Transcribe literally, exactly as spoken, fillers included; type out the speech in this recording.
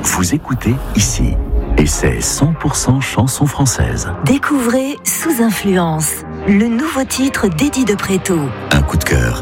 Vous écoutez ici. Et c'est cent pour cent chanson française. Découvrez Sous Influence, le nouveau titre d'Eddie de Préto. Un coup de cœur